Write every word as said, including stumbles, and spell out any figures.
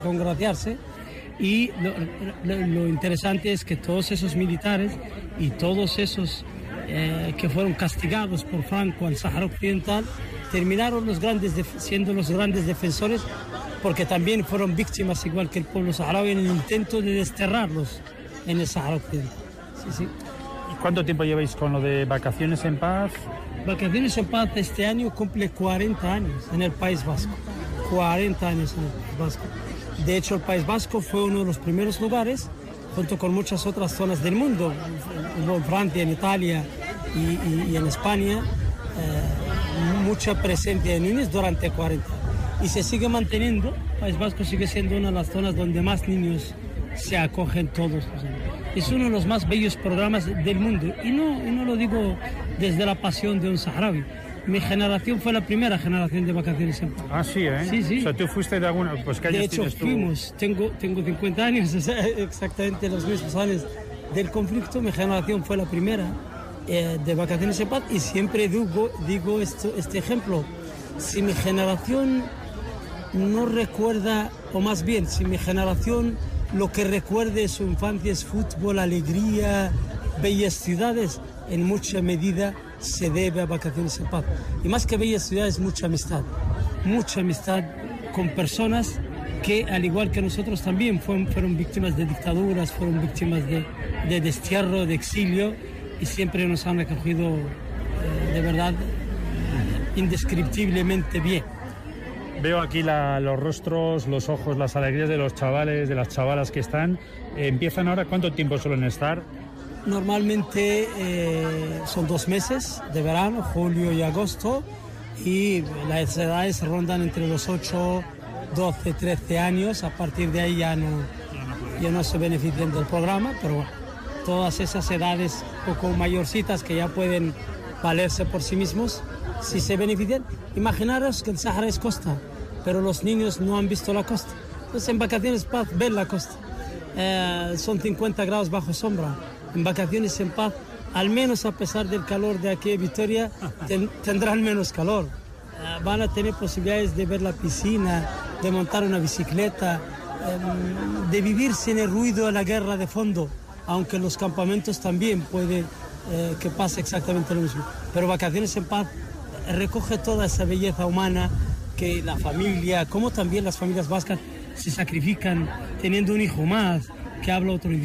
congraciarse. Y lo, lo, lo interesante es que todos esos militares y todos esos eh, que fueron castigados por Franco al Sáhara Occidental terminaron los grandes siendo los grandes defensores, porque también fueron víctimas, igual que el pueblo saharaui, en el intento de desterrarlos en el Sáhara Occidental. Sí, sí. ¿Cuánto tiempo lleváis con lo de Vacaciones en Paz? Vacaciones en Paz este año cumple cuarenta años en el País Vasco. cuarenta años en el País Vasco. De hecho, el País Vasco fue uno de los primeros lugares, junto con muchas otras zonas del mundo, en Francia, en Italia y, y, y en España, eh, mucha presencia de niños durante cuarenta años. Y se sigue manteniendo. El País Vasco sigue siendo una de las zonas donde más niños se acogen todos los años. Es uno de los más bellos programas del mundo. Y no, y no lo digo desde la pasión de un saharaui. Mi generación fue la primera generación de Vacaciones en Paz. Ah, sí, ¿eh? Sí, sí. O sea, tú fuiste de alguna... Pues, ¿qué de años hecho, tienes tú? fuimos. Tengo, tengo cincuenta años, exactamente los mismos años del conflicto. Mi generación fue la primera eh, de Vacaciones en Paz. Y siempre digo, digo esto, este ejemplo. Si mi generación no recuerda, o más bien, si mi generación lo que recuerde de su infancia es fútbol, alegría, bellas ciudades, en mucha medida se debe a Vacaciones en Paz. Y más que bellas ciudades, mucha amistad. Mucha amistad con personas que, al igual que nosotros, también fueron, fueron víctimas de dictaduras, fueron víctimas de, de destierro, de exilio, y siempre nos han acogido eh, de verdad indescriptiblemente bien. Veo aquí la, los rostros, los ojos, las alegrías de los chavales, de las chavalas que están. Eh, ¿Empiezan ahora? ¿Cuánto tiempo suelen estar? Normalmente eh, son dos meses de verano, julio y agosto, y las edades rondan entre los ocho, doce, trece años. A partir de ahí ya no, ya no se benefician del programa, pero bueno, todas esas edades un poco mayorcitas que ya pueden valerse por sí mismos, si se benefician. Imaginaros que el Sáhara es costa, pero los niños no han visto la costa. Entonces en Vacaciones Paz ven la costa. Eh, son cincuenta grados bajo sombra. En Vacaciones en Paz, al menos a pesar del calor de aquí en Vitoria, ten, tendrán menos calor. Uh, van a tener posibilidades de ver la piscina, de montar una bicicleta, um, de vivir sin el ruido de la guerra de fondo, aunque en los campamentos también puede uh, que pase exactamente lo mismo. Pero Vacaciones en Paz recoge toda esa belleza humana que la familia, como también las familias vascas, se sacrifican teniendo un hijo más que habla otro idioma.